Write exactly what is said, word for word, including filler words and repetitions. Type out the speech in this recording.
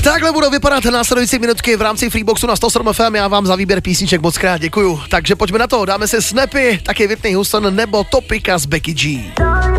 Takhle budou vypadat následující minutky v rámci Freeboxu na sto sedm ef em. Já vám za výběr písniček moc krát děkuju. Takže pojďme na to, dáme si Snappy, taky Whitney Houston nebo Topika z Becky G.